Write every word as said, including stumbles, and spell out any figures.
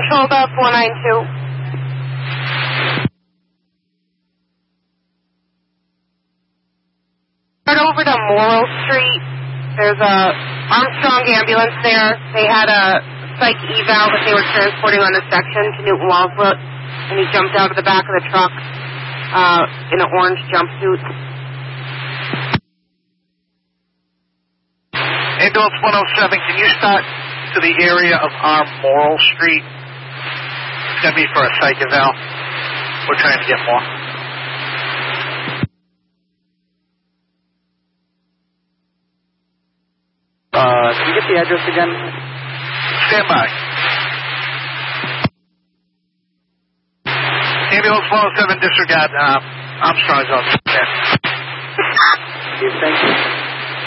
control to four nine two. Right over to Morrill Street. There's a Armstrong ambulance there. They had a psych eval that they were transporting on the section to Newton Walslet, and he jumped out of the back of the truck uh, in an orange jumpsuit. Ambulance one oh seven, can you start to the area of our Morrill Street? It's going to be for a psych eval. We're trying to get more. Uh, can you get the address again? Stand by. Ambulance one oh seven, disregard. Uh, Armstrong's on there. Thank you.